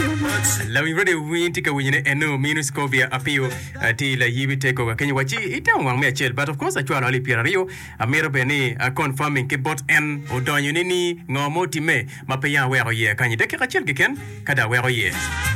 La we ready we tika we ne eno minus covia apio ti la yibi teko Kenya wachi ita wang me chel but of course achwa ali pirario amero beni confirming ke bot en odonyo ni ngomo time mapeya we ye kanyi de ka chel geken kada we ye